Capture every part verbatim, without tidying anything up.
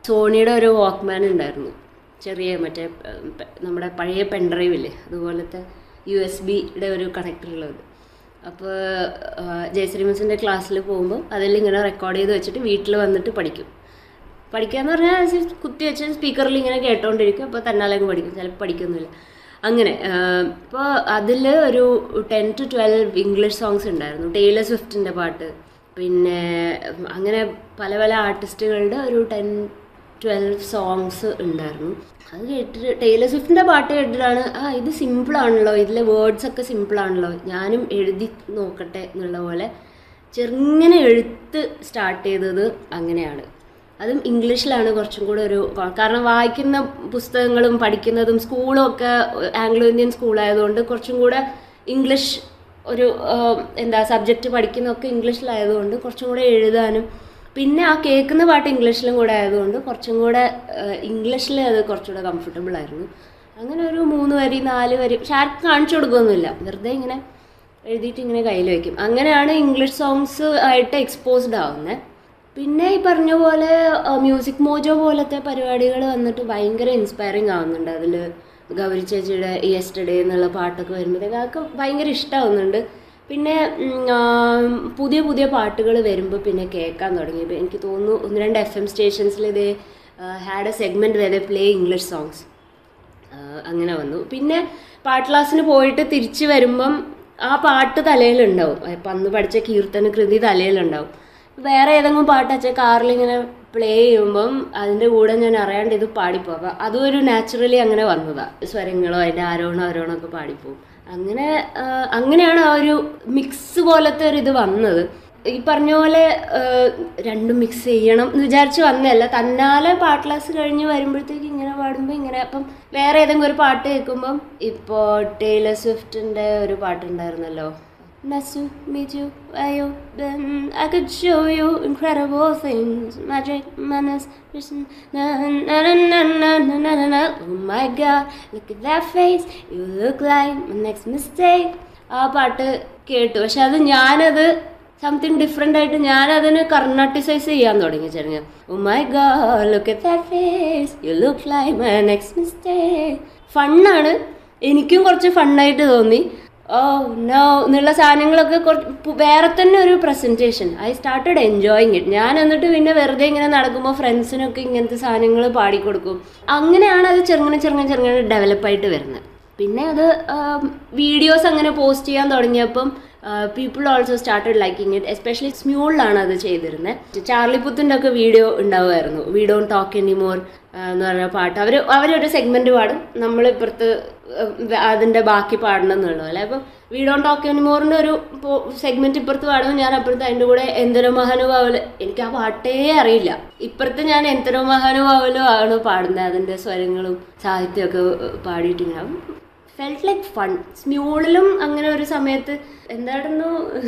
സോണിയുടെ ഒരു വാക്ക്മാൻ ഉണ്ടായിരുന്നു, ചെറിയ മറ്റേ നമ്മുടെ പഴയ പെൻഡ്രൈവില്ലേ അതുപോലത്തെ യു എസ് ബിയുടെ ഒരു കണക്ടറുള്ളത്. അപ്പോൾ ജയശ്രീ മിസ്സിൻ്റെ ക്ലാസ്സിൽ പോകുമ്പോൾ അതിലിങ്ങനെ റെക്കോർഡ് ചെയ്ത് വെച്ചിട്ട് വീട്ടിൽ വന്നിട്ട് പഠിക്കും. പഠിക്കാന്ന് പറഞ്ഞാൽ കുത്തി വെച്ച് സ്പീക്കറിൽ ഇങ്ങനെ കേട്ടോണ്ടിരിക്കും. അപ്പോൾ തന്നാലേക്ക് പഠിക്കും, ചിലപ്പോൾ പഠിക്കൊന്നുമില്ല. അങ്ങനെ ഇപ്പോൾ അതിൽ ഒരു ten to twelve English songs ഉണ്ടായിരുന്നു. ടൈലർ സ്വിഫ്റ്റിൻ്റെ പാട്ട്, പിന്നെ അങ്ങനെ പല പല ആർട്ടിസ്റ്റുകളുടെ ഒരു ടെൻ ട്വൽവ് സോങ്സ് ഉണ്ടായിരുന്നു. അത് കേട്ടിട്ട് ടൈലർ സ്വിഫ്റ്റിൻ്റെ പാട്ട് കേട്ടിട്ടാണ് ആ ഇത് സിമ്പിളാണല്ലോ, ഇതിലെ വേർഡ്സ് ഒക്കെ സിമ്പിളാണല്ലോ, ഞാനും എഴുതി നോക്കട്ടെ എന്നുള്ള പോലെ ചെറുങ്ങനെ എഴുത്ത് സ്റ്റാർട്ട് ചെയ്തത് അങ്ങനെയാണ്. അതും ഇംഗ്ലീഷിലാണ് കുറച്ചും കൂടെ ഒരു, കാരണം വായിക്കുന്ന പുസ്തകങ്ങളും പഠിക്കുന്നതും സ്കൂളും ഒക്കെ ആംഗ്ലോ ഇന്ത്യൻ സ്കൂളായതുകൊണ്ട് കുറച്ചും കൂടെ ഇംഗ്ലീഷ് ഒരു എന്താ സബ്ജക്റ്റ് പഠിക്കുന്നതൊക്കെ ഇംഗ്ലീഷിലായതുകൊണ്ട് കുറച്ചും കൂടെ എഴുതാനും, പിന്നെ ആ കേൾക്കുന്ന പാട്ട് ഇംഗ്ലീഷിലും കൂടെ ആയതുകൊണ്ട് കുറച്ചും കൂടെ ഇംഗ്ലീഷിൽ അത് കുറച്ചുകൂടെ കംഫർട്ടബിൾ ആയിരുന്നു. അങ്ങനെ ഒരു മൂന്ന് വരി നാല് വരി പക്ഷെ ആർക്കും കാണിച്ചു കൊടുക്കുകയൊന്നുമില്ല, വെറുതെ ഇങ്ങനെ എഴുതിയിട്ട് ഇങ്ങനെ കയ്യിൽ വയ്ക്കും. അങ്ങനെയാണ് ഇംഗ്ലീഷ് സോങ്സ് ആയിട്ട് എക്സ്പോസ്ഡ് ആവുന്നത്. പിന്നെ ഈ പറഞ്ഞ പോലെ മ്യൂസിക് മോജോ പോലത്തെ പരിപാടികൾ വന്നിട്ട് ഭയങ്കര ഇൻസ്പയറിങ് ആവുന്നുണ്ട്. അതിൽ ഗൗരി ചേച്ചിയുടെ യെസ്റ്റർഡേ എന്നുള്ള പാട്ടൊക്കെ വരുമ്പോഴത്തേക്ക് അതൊക്കെ ഭയങ്കര ഇഷ്ടമാവുന്നുണ്ട്. പിന്നെ പുതിയ പുതിയ പാട്ടുകൾ വരുമ്പോൾ പിന്നെ കേൾക്കാൻ തുടങ്ങി. എനിക്ക് തോന്നുന്നു ഒന്ന് രണ്ട് എഫ് എം സ്റ്റേഷൻസിൽ ഇത് ഹാഡ് എ സെഗ്മെൻറ്റ് വരെ പ്ലേ ഇംഗ്ലീഷ് സോങ്സ് അങ്ങനെ വന്നു. പിന്നെ പാട്ട് ക്ലാസ്സിന് പോയിട്ട് തിരിച്ച് വരുമ്പം ആ പാട്ട് തലയിലുണ്ടാവും. ഇപ്പം അന്ന് പഠിച്ച കീർത്തന കൃതി തലയിലുണ്ടാവും. വേറെ ഏതെങ്കിലും പാട്ട് വെച്ചാൽ കാറിലിങ്ങനെ പ്ലേ ചെയ്യുമ്പം അതിൻ്റെ കൂടെ ഞാൻ അറിയാണ്ട് ഇത് പാടിപ്പോകും. അപ്പം അതും ഒരു നാച്ചുറലി അങ്ങനെ വന്നതാണ്. സ്വരങ്ങളോ അതിൻ്റെ ആരോണോ ആരോണോ ഒക്കെ പാടിപ്പോവും. അങ്ങനെ അങ്ങനെയാണ് ആ ഒരു മിക്സ് പോലത്തെ ഒരു ഇത് വന്നത്. ഈ പറഞ്ഞ പോലെ രണ്ടും മിക്സ് ചെയ്യണം എന്ന് വിചാരിച്ച് വന്നതല്ല, തന്നാലെ പാട്ട് ക്ലാസ് കഴിഞ്ഞ് വരുമ്പോഴത്തേക്ക് ഇങ്ങനെ പാടുമ്പോൾ ഇങ്ങനെ. അപ്പം വേറെ ഏതെങ്കിലും ഒരു പാട്ട് കേൾക്കുമ്പം ഇപ്പോൾ ടൈലർ സ്വിഫ്റ്റിൻ്റെ ഒരു പാട്ടുണ്ടായിരുന്നല്ലോ, Nice to meet you, where you been? I could show you incredible things, magic, madness, vision, na na na na na na na na na. Oh my God, look at that face, you look like my next mistake. ആ പാട്ട് കേട്ടു. പക്ഷെ അത് ഞാനത് something different ആയിട്ട് ഞാനതിന് കർണാട്ടിസൈസ് ചെയ്യാൻ തുടങ്ങി. ചെറിയ Oh my God, look at that face, you look like my next mistake. ഫണ്ണാണ്, എനിക്കും കുറച്ച് ഫണ്ണായിട്ട് തോന്നി. ഓ നോ എന്നുള്ള സാധനങ്ങളൊക്കെ കുറച്ച് വേറെ തന്നെ ഒരു presentation. I started enjoying it. ഞാൻ എന്നിട്ട് പിന്നെ വെറുതെ ഇങ്ങനെ നടക്കുമ്പോൾ ഫ്രണ്ട്സിനൊക്കെ ഇങ്ങനത്തെ സാധനങ്ങൾ പാടിക്കൊടുക്കും. അങ്ങനെയാണ് അത് ചെറുങ്ങനെ ചെറുങ്ങനെ ചെറുങ്ങനെ ഡെവലപ്പായിട്ട് വരുന്നത്. പിന്നെ അത് വീഡിയോസ് അങ്ങനെ പോസ്റ്റ് ചെയ്യാൻ തുടങ്ങിയപ്പം people also started liking it. Especially സ്മ്യൂളിലാണ് അത് ചെയ്തിരുന്നത്. ചാർലി പുത്തിൻ്റെ ഒക്കെ video ഉണ്ടാവുമായിരുന്നു. We don't talk anymore എന്ന് പറഞ്ഞ പാട്ട് അവർ അവരൊരു സെഗ്മെന്റ് പാടും, നമ്മളിപ്പുറത്ത് അതിൻ്റെ ബാക്കി പാടണം എന്നുള്ളത് അല്ലേ. അപ്പം വി ഡോണ്ട് ടോക്ക് എനിമോറിൻ്റെ ഒരു സെഗ്മെന്റ് ഇപ്പുറത്ത് പാടുമ്പോൾ ഞാൻ അപ്പുറത്ത് അതിൻ്റെ കൂടെ എന്തരോ മഹാനുഭാവല്, എനിക്ക് ആ പാട്ടേ അറിയില്ല. ഇപ്പുറത്ത് ഞാൻ എന്തരോ മഹാനുഭാവലോ ആണ് പാടുന്നത്, അതിൻ്റെ സ്വരങ്ങളും സാഹിത്യമൊക്കെ പാടിയിട്ടിങ്ങനെ ഫെൽറ്റ് ലൈക്ക് ഫൺ. സ്മ്യൂളിലും അങ്ങനെ ഒരു സമയത്ത് എന്തായിരുന്നു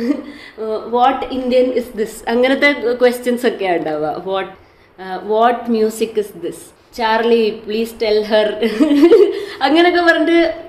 വാട്ട് ഇന്ത്യൻ ഇസ് ദിസ് അങ്ങനത്തെ ക്വസ്റ്റ്യൻസ് ഒക്കെ ഉണ്ടാവുക. What what music is this, Charlie please tell her അങ്ങനെയൊക്കെ പറഞ്ഞിട്ട്